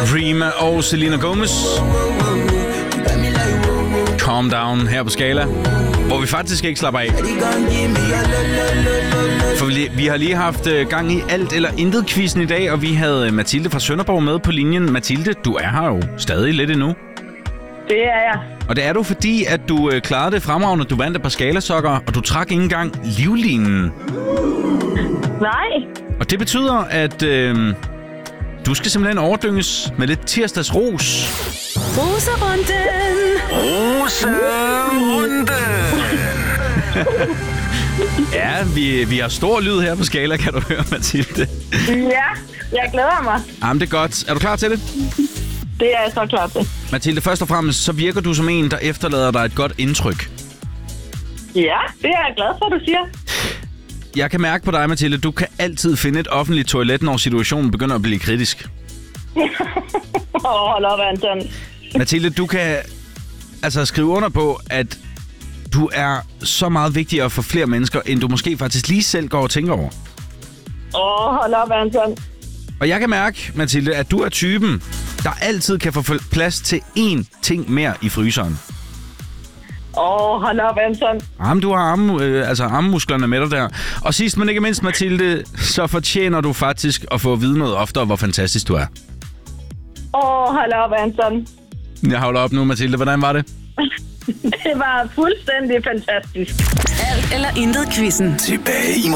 Rima og Selena Gomez. Calm Down her på Skala, hvor vi faktisk ikke slapper af. For vi har lige haft gang i alt eller intet quizzen i dag, og vi havde Mathilde fra Sønderborg med på linjen. Mathilde, du er her jo stadig lidt endnu. Det er jeg. Og det er du, fordi at du klarede det fremragende. Du vandt et par skalasokker, og du trak ikke engang livlinen. Nej. Og det betyder, at du skal simpelthen overdynges med lidt tirsdagsros. Roserunden. Roserunden. Ja, vi har stor lyd her på Skala, kan du høre, Mathilde. Ja, jeg glæder mig. Jamen, det er godt. Er du klar til det? Det er jeg så klar til. Mathilde, først og fremmest, så virker du som en, der efterlader dig et godt indtryk. Ja, det er jeg glad for, du siger. Jeg kan mærke på dig, Mathilde, du kan altid finde et offentligt toilet, når situationen begynder at blive kritisk. Hold op, Anton. Mathilde, du kan altså skrive under på, at du er så meget vigtigere for flere mennesker, end du måske faktisk lige selv går og tænker over. Hold op, Anton. Og jeg kan mærke, Mathilde, at du er typen, der altid kan få plads til én ting mere i fryseren. Hold op, Anton. Jamen, du har armmusklerne med dig der. Og sidst, men ikke mindst, Mathilde, så fortjener du faktisk at få at vide noget oftere, hvor fantastisk du er. Hold op, Anton. Jeg holder op nu, Mathilde. Hvordan var det? Det var fuldstændig fantastisk. Alt eller intet quizzen. Tilbage i